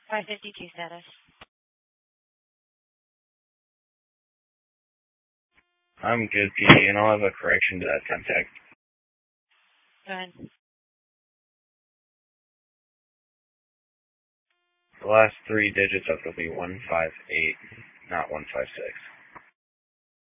552 status. I'm good, PD, and I'll have a correction to that contact. Go ahead. The last 3 digits of it will be 158, not 156.